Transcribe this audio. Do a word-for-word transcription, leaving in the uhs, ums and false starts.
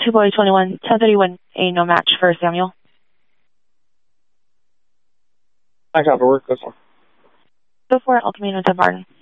two boy twenty-one, ten thirty-one, a no match for Samuel. I copy, work, this one. Go for it, El Camino to Barton.